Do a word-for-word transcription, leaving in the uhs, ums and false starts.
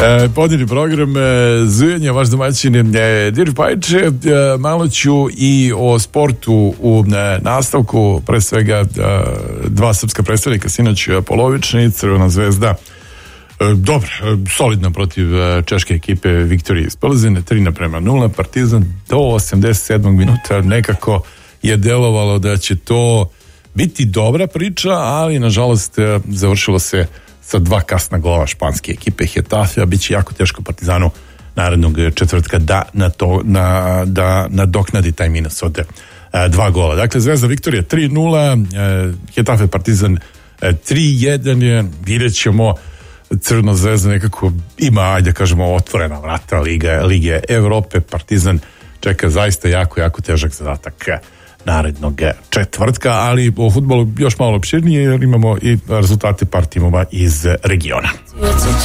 E, podjeli program e, Zujenja, vaš domaćin e, Dir Pajče. E, malo ću i o sportu u e, nastavku, pre svega e, dva srpska predstavnika, sinoć polovični, Crvena zvezda e, dobro, e, solidno protiv e, češke ekipe Viktorije iz Plzene, tri naprema nula, Partizan do osamdeset sedmog minuta nekako je delovalo da će to biti dobra priča, ali nažalost e, završilo se sa dva kasna gola španske ekipe Hetafe, a bit će jako teško Partizanu narednog četvrtka da, na to, na, da nadoknadi taj minus od e, dva gola. Dakle, Zvezda Viktorija tri nula, e, Hetafe Partizan e, tri jedan je, vidjet ćemo. Crvena zvezda nekako ima, ajde kažemo, otvorena vrata Liga, Lige Evrope. Partizan čeka zaista jako, jako težak zadatak narednog četvrtka, ali o fudbalu još malo opširnije jer imamo i rezultate par timova iz regiona.